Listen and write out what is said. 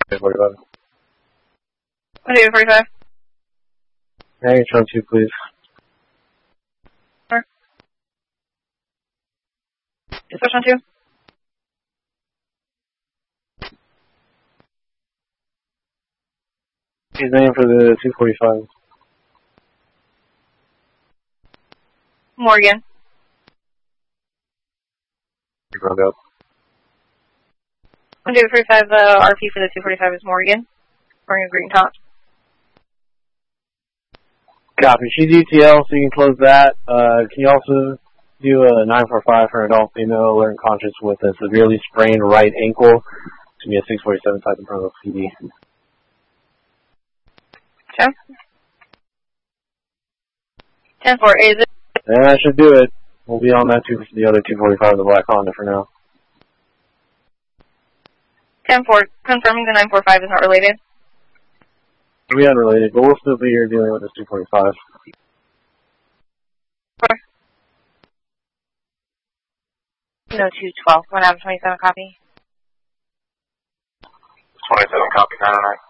245. 245. Hey, Trump 2, please. Sure. Dispatch on 2. His name for the 245. Morgan. You broke up. 245, RP for the 245 is Morgan. Wearing a green top. Copy. She's ETL, so you can close that. Can you also do a 945 for an adult female alert and conscious with a severely sprained right ankle? It's going to be a 647 type in front of PD. Okay. 10-4, is it? And that should do it. We'll be on that the other 245, the black Honda for now. 10-4, confirming the 945 is not related. We unrelated, but we'll still be here dealing with this 245. Sure. No, 212. 1 out of 27 copy. 27 copy, 909.